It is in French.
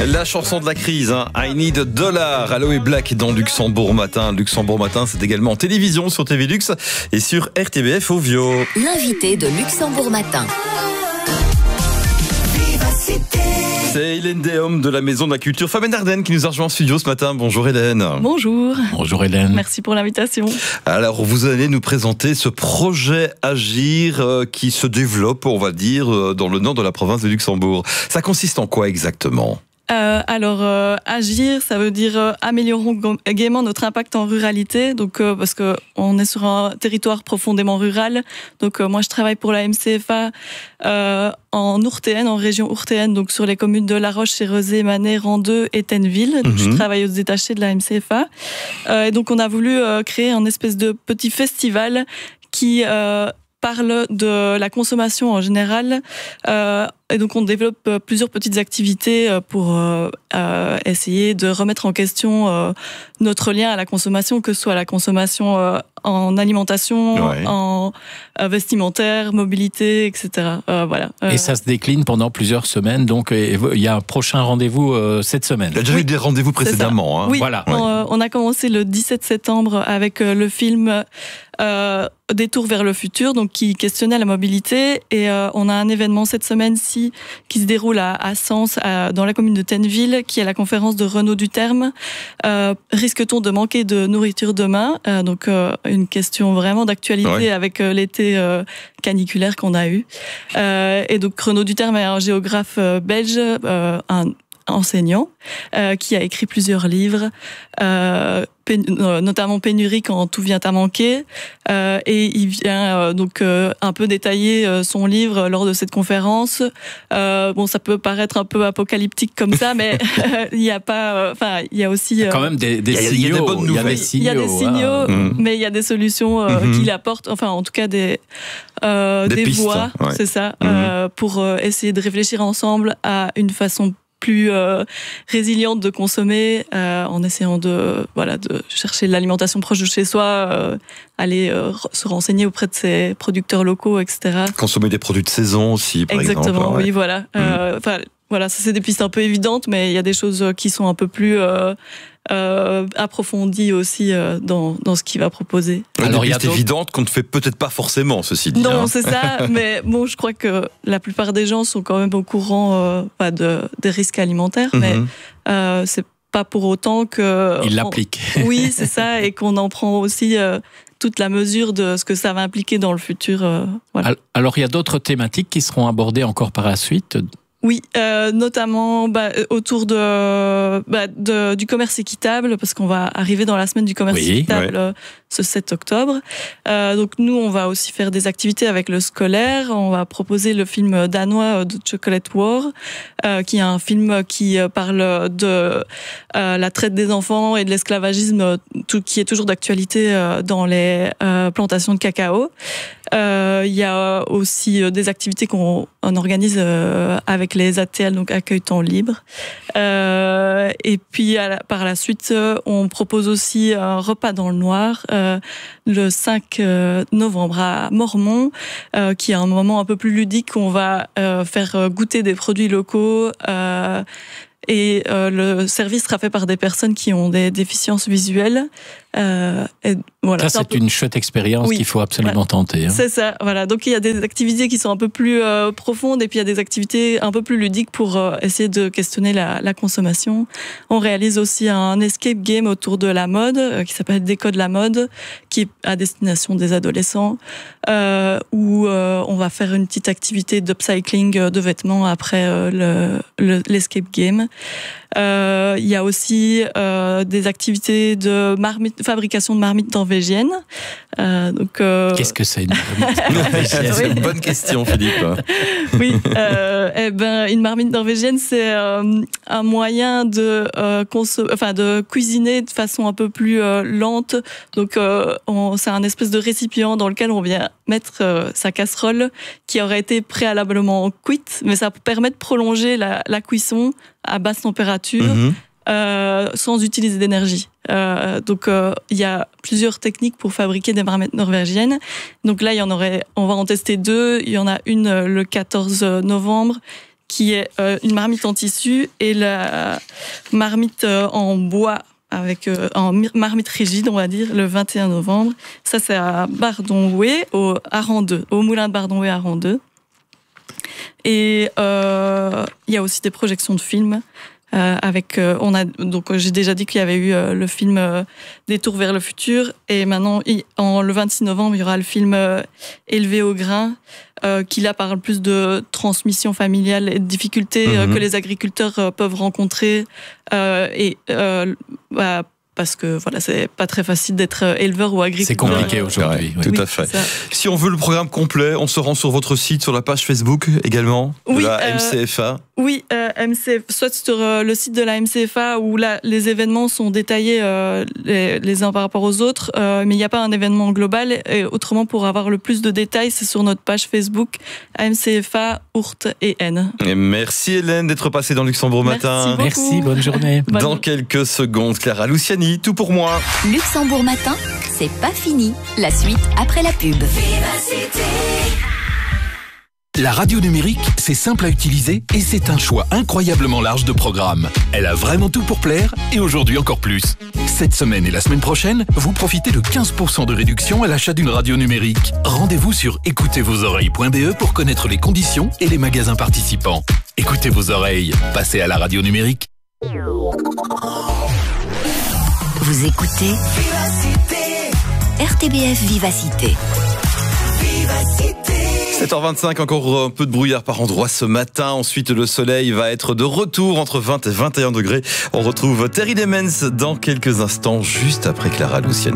La chanson de la crise, hein. I Need a Dollar. Aloe Black dans Luxembourg Matin. Luxembourg Matin, c'est également en télévision sur TV Lux et sur RTBF Ovio. L'invité de Luxembourg Matin. C'est Hélène Déhomme de la Maison de la Culture Fabienne Ardenne qui nous a rejoint en studio ce matin. Bonjour Hélène. Bonjour. Bonjour Hélène. Merci pour l'invitation. Alors vous allez nous présenter ce projet Agir qui se développe, on va dire, dans le nord de la province de Luxembourg. Ça consiste en quoi exactement ? Agir, ça veut dire améliorons gaiement notre impact en ruralité. Donc, parce que on est sur un territoire profondément rural. Donc, moi, je travaille pour la MCFA en Ourthéenne, en région Ourthéenne, donc sur les communes de La Roche, Chérezé, Manet, Randeux et Tenneville. Donc, je travaille aux détachés de la MCFA. Et donc, on a voulu créer un espèce de petit festival qui parle de la consommation en général. Et donc, on développe plusieurs petites activités pour essayer de remettre en question notre lien à la consommation, que ce soit la consommation en alimentation, Ouais. en vestimentaire, mobilité, etc. Voilà. Et ça se décline pendant plusieurs semaines, donc il y a un prochain rendez-vous cette semaine. Il y a déjà eu des rendez-vous précédemment. Hein. Oui, Voilà. on a commencé le 17 septembre avec le film Détour vers le futur, donc qui questionnait la mobilité. Et on a un événement cette semaine-ci qui se déroule à Sens, dans la commune de Tenneville, qui est la conférence de Renaud Duterme. Risque-t-on de manquer de nourriture demain ? Donc une question vraiment d'actualité, Ouais. avec l'été caniculaire qu'on a eu. Et donc Renaud Duterme est un géographe belge, un enseignant, qui a écrit plusieurs livres, notamment Pénurie quand tout vient à manquer, et il vient donc un peu détailler son livre lors de cette conférence. Bon, ça peut paraître un peu apocalyptique comme ça, mais il y a pas, il y a aussi Quand même des il y a des signaux. bonnes Il y a nouvelles. des il signaux. y a des signaux, mais il y a des solutions qu'il apporte, enfin en tout cas des pistes, voies, ouais. c'est ça, pour essayer de réfléchir ensemble à une façon plus résiliente de consommer, en essayant de chercher l'alimentation proche de chez soi, aller se renseigner auprès de ses producteurs locaux, etc. Consommer des produits de saison aussi, par exemple. Exactement, Ouais. oui, voilà. Voilà, ça c'est des pistes un peu évidentes, mais il y a des choses qui sont un peu plus approfondies aussi dans ce qu'il va proposer. Alors, Des il y a pistes d'autres- évidentes qu'on ne fait peut-être pas forcément, ceci dit. Non, hein. c'est ça, mais bon, je crois que la plupart des gens sont quand même au courant des risques alimentaires, mais c'est pas pour autant que... Il l'applique. Oui, c'est ça, et qu'on en prend aussi toute la mesure de ce que ça va impliquer dans le futur. Voilà. Alors, il y a d'autres thématiques qui seront abordées encore par la suite. Oui, notamment autour du commerce équitable, parce qu'on va arriver dans la semaine du commerce Oui, équitable ce 7 octobre. Donc nous, on va aussi faire des activités avec le scolaire. On va proposer le film danois de Chocolate War, qui est un film qui parle de la traite des enfants et de l'esclavagisme, qui est toujours d'actualité dans les plantations de cacao. Il y a aussi des activités qu'on organise avec les ATL, donc accueil temps libre. Et puis par la suite, on propose aussi un repas dans le noir le 5 novembre à Mormont, qui est un moment un peu plus ludique où on va faire goûter des produits locaux. Et le service sera fait par des personnes qui ont des déficiences visuelles. Et voilà, Ça, c'est une chouette expérience Oui. qu'il faut absolument tenter. Hein. C'est ça, voilà. Donc il y a des activités qui sont un peu plus profondes, et puis il y a des activités un peu plus ludiques pour essayer de questionner la consommation. On réalise aussi un escape game autour de la mode qui s'appelle Décode la mode, qui est à destination des adolescents, où on va faire une petite activité d'upcycling de vêtements après l'escape game. Il y a aussi des activités de fabrication de marmites norvégiennes. Qu'est-ce que c'est une marmite C'est une bonne question, Philippe. Oui, une marmite norvégienne, c'est un moyen de cuisiner de façon un peu plus lente. Donc, c'est un espèce de récipient dans lequel on vient mettre sa casserole qui aurait été préalablement cuite, mais ça permet de prolonger la cuisson à basse température. Sans utiliser d'énergie. Donc il y a plusieurs techniques pour fabriquer des marmites norvégiennes. Donc là on va en tester 2. Il y en a une le 14 novembre qui est une marmite en tissu et la marmite en bois avec en marmite rigide, on va dire, le 21 novembre. Ça, c'est à Bardonoué, à Rang 2, au moulin de Bardonoué à Rang 2. Et il y a aussi des projections de films. Donc j'ai déjà dit qu'il y avait eu le film Détour vers le futur, et maintenant le 26 novembre il y aura le film Élevé au grain, qui là parle plus de transmission familiale et de difficultés que les agriculteurs peuvent rencontrer parce que voilà, c'est pas très facile d'être éleveur ou agriculteur. C'est compliqué aujourd'hui. Tout à fait. Si on veut le programme complet, on se rend sur votre site, sur la page Facebook également de la MCFA. Oui, soit sur le site de la MCFA où là les événements sont détaillés les uns par rapport aux autres, mais il n'y a pas un événement global. Et autrement, pour avoir le plus de détails, c'est sur notre page Facebook MCFA Ourthe et N. Et merci Hélène d'être passée dans Luxembourg Matin. Merci, bonne journée. Dans quelques secondes, Clara Luciani, tout pour moi. Luxembourg Matin, c'est pas fini. La suite après la pub. La radio numérique, c'est simple à utiliser et c'est un choix incroyablement large de programmes. Elle a vraiment tout pour plaire et aujourd'hui encore plus. Cette semaine et la semaine prochaine, vous profitez de 15% de réduction à l'achat d'une radio numérique. Rendez-vous sur écoutezvosoreilles.be pour connaître les conditions et les magasins participants. Écoutez vos oreilles, passez à la radio numérique. Vous écoutez RTBF Vivacité. 7h25, encore un peu de brouillard par endroits ce matin. Ensuite, le soleil va être de retour entre 20 et 21 degrés. On retrouve Terry Demens dans quelques instants, juste après Clara Luciani.